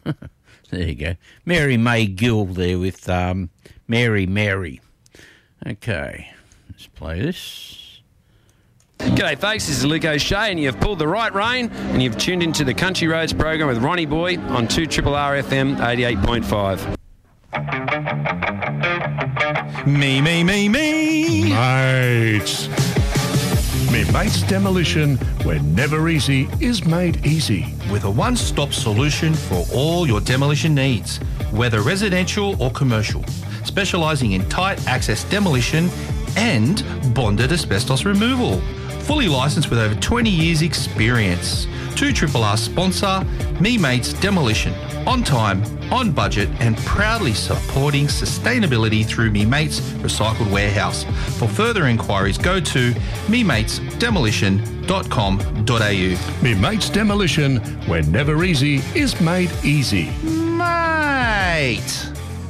There you go. Mary May Gill there with Mary. Okay, let's play this. G'day folks, this is Luke O'Shea and you've pulled the right rein and you've tuned into the Country Roads program with Ronnie Boy on 2RRR FM 88.5. Me. Mates. Me Mates Demolition, where never easy is made easy. With a one-stop solution for all your demolition needs, whether residential or commercial, specialising in tight access demolition and bonded asbestos removal. Fully licensed with over 20 years experience. 2RRR sponsor, Me Mates Demolition. On time, on budget and proudly supporting sustainability through Me Mates Recycled Warehouse. For further inquiries, go to mematesdemolition.com.au. Me Mates Demolition, where never easy is made easy. Mate!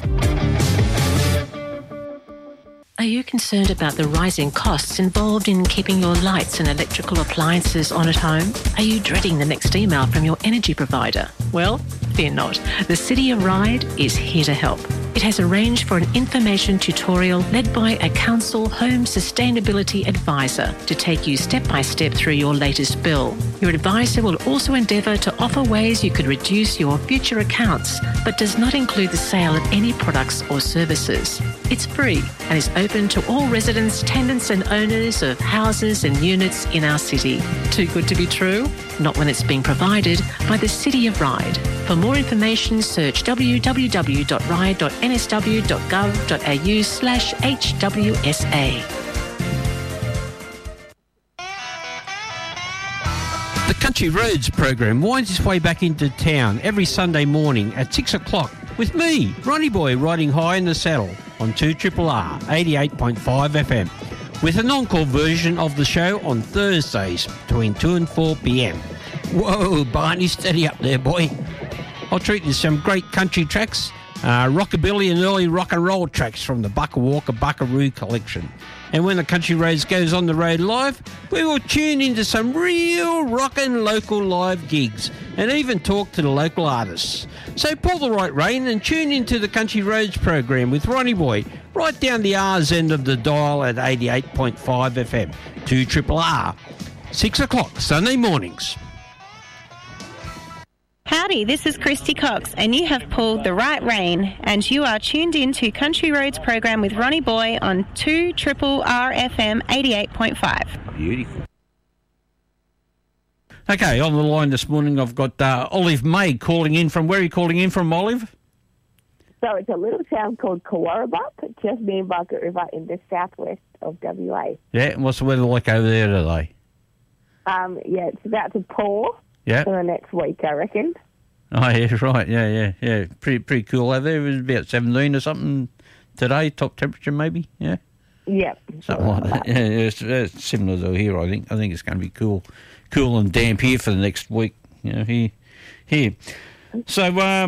Are you concerned about the rising costs involved in keeping your lights and electrical appliances on at home? Are you dreading the next email from your energy provider? Well, fear not. The City of Ryde is here to help. It has arranged for an information tutorial led by a council home sustainability advisor to take you step by step through your latest bill. Your advisor will also endeavour to offer ways you could reduce your future accounts, but does not include the sale of any products or services. It's free and is open to all residents, tenants and owners of houses and units in our city. Too good to be true? Not when it's being provided by the City of Ryde. For more information, search www.ryde.nsw.gov.au/HWSA. The Country Roads program winds its way back into town every Sunday morning at 6 o'clock with me, Ronnie Boy, riding high in the saddle on 2RRR 88.5 FM, with an encore version of the show on Thursdays between 2 and 4 p.m. Whoa, Barney, steady up there, boy. I'll treat you to some great country tracks, rockabilly and early rock and roll tracks from the Bucka Walker Buckaroo collection. And when the Country Roads goes on the road live, we will tune into some real rockin' local live gigs and even talk to the local artists. So pull the right rein and tune into the Country Roads program with Ronnie Boy, right down the R's end of the dial at 88.5 FM, 2RRR, 6 o'clock Sunday mornings. Howdy, this is Christy Cox, and you have pulled the right rein, and you are tuned in to Country Roads program with Ronnie Boy on 2RRR FM 88.5. Beautiful. Okay, on the line this morning I've got Olive May calling in from... Where are you calling in from, Olive? So it's a little town called Kawarabuk, just near Margaret River in the southwest of WA. Yeah, and what's the weather like over there today? Yeah, it's about to pour. Yeah. For the next week, I reckon. Oh, yeah, right. Yeah. Pretty cool over there. It was about 17 or something today, top temperature maybe, yeah? Yep. Something like that. Yeah, it's similar to here, I think. I think it's going to be cool and damp here for the next week, you know, here. So,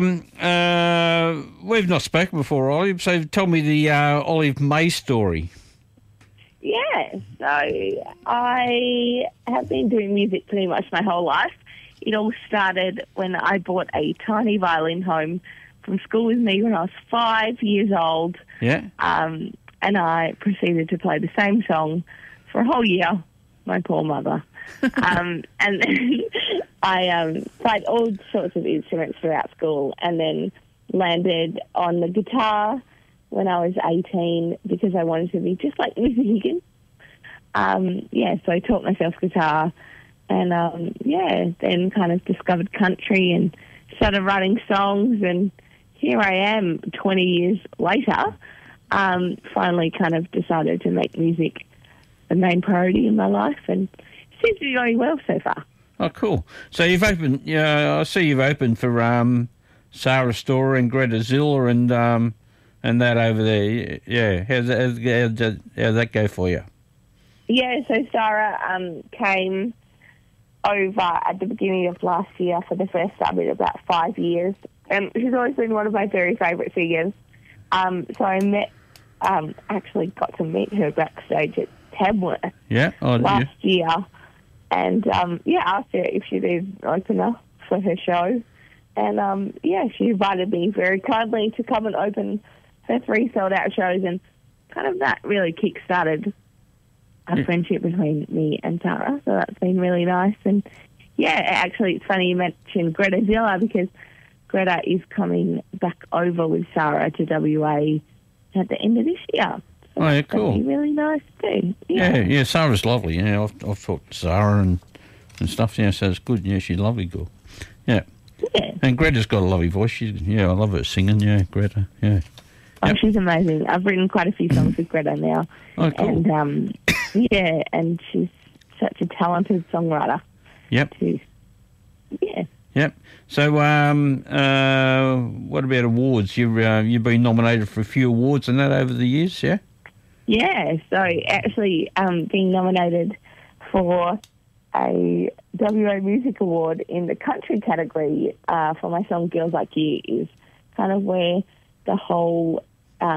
we've not spoken before, Olive, so tell me the Olive May story. Yeah, so I have been doing music pretty much my whole life. It all started when I bought a tiny violin home from school with me when I was 5 years old. Yeah. And I proceeded to play the same song for a whole year, my poor mother. And then I played all sorts of instruments throughout school and then landed on the guitar when I was 18 because I wanted to be just like Miss Higgins. So I taught myself guitar and, then kind of discovered country and started writing songs, and here I am 20 years later, finally kind of decided to make music the main priority in my life, and it seems to be going well so far. Oh, cool. So you've opened, I see you've opened for Sarah Storer and Greta Ziller and that over there. Yeah, how'd that go for you? Yeah, so Sarah came over at the beginning of last year for the first time in about 5 years. And she's always been one of my very favourite singers. So I actually got to meet her backstage at Tamworth last year. And, asked her if she'd be an opener for her show. And, she invited me very kindly to come and open her 3 sold-out shows, and kind of that really kick-started a friendship between me and Tara, so that's been really nice. And, actually, it's funny you mentioned Greta Zilla, because Greta is coming back over with Sarah to WA at the end of this year. So oh, yeah, cool. That'd be really nice too. Yeah, Sarah's lovely. Yeah, I've talked to Sarah and stuff. Yeah, so it's good. Yeah, she's a lovely girl. Yeah. And Greta's got a lovely voice. I love her singing. Yeah, Greta. Yeah. Oh, she's amazing. I've written quite a few songs with Greta now. Oh, cool. And and she's such a talented songwriter. Yep. Too. Yeah. Yep. So, what about awards? You've been nominated for a few awards and that over the years, yeah? Yeah. So actually, being nominated for a WA Music Award in the country category for my song "Girls Like You" is kind of where the whole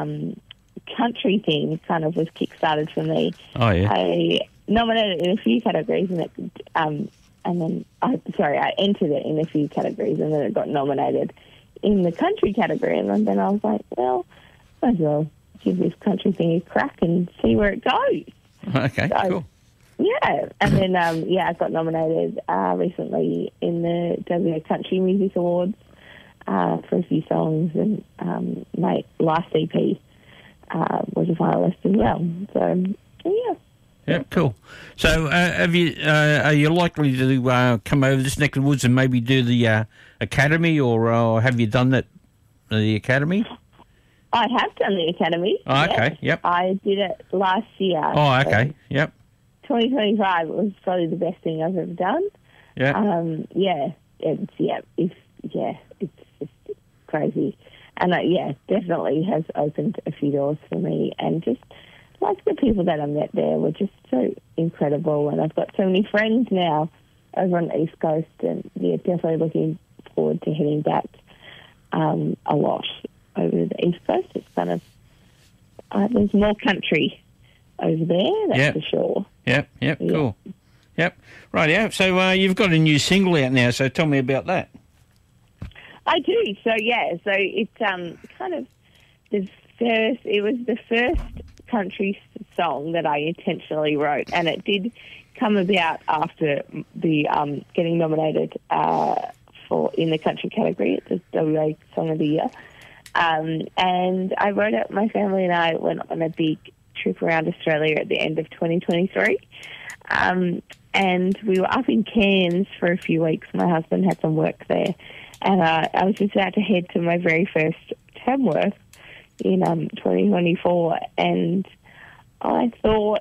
country thing kind of was kick-started for me. Oh yeah. I nominated in a few categories, and then I entered it in a few categories, and then it got nominated in the country category, and then I was like, well, might as well give this country thing a crack and see where it goes. Okay, so, cool. Yeah, and then I got nominated recently in the WA Country Music Awards for a few songs, and my last EP was a finalist as well. So yeah. Yeah, cool. So, are you likely to come over this neck of the woods and maybe do the academy, or have you done that, the academy? I have done the academy. Oh, okay, yep. I did it last year. Oh, okay, yep. 2025 was probably the best thing I've ever done. Yeah. It's just crazy, and definitely has opened a few doors for me, and just. Like the people that I met there were just so incredible, and I've got so many friends now over on the East Coast, and definitely looking forward to heading back a lot over to the East Coast. It's kind of there's more country over there, that's for sure. Yep, cool. Yep, right, yeah. So you've got a new single out now, so tell me about that. I do. So it's kind of it was the first country song that I intentionally wrote, and it did come about after the getting nominated for in the country category at the WA Song of the Year, and I wrote it. My family and I went on a big trip around Australia at the end of 2023, and we were up in Cairns for a few weeks. My husband had some work there, and I was just about to head to my very first Tamworth in 2024, and I thought,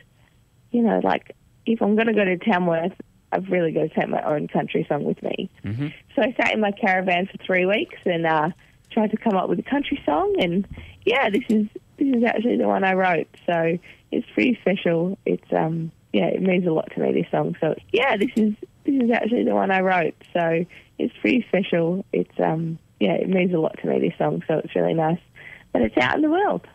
if I'm going to go to Tamworth, I've really got to take my own country song with me. Mm-hmm. So I sat in my caravan for 3 weeks and tried to come up with a country song, and this is actually the one I wrote. So it's pretty special. It's it means a lot to me, this song. So this is actually the one I wrote. So it's pretty special. It's it means a lot to me, this song. So it's really nice. But it's out in the world.